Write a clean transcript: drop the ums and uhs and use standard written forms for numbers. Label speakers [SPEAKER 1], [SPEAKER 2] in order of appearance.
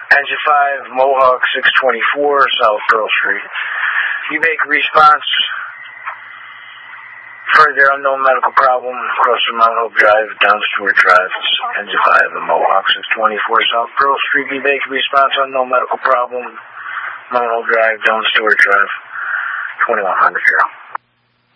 [SPEAKER 1] Engine 5, Mohawk 624, South Pearl Street. You make a response. Further unknown medical problem across from Mount Hope Drive, down Stewart Drive, Engine 5 and Mohawk 624 South Pearl Street. You make a response, unknown medical problem, Mount Hope Drive, down Stewart Drive, 2100 here.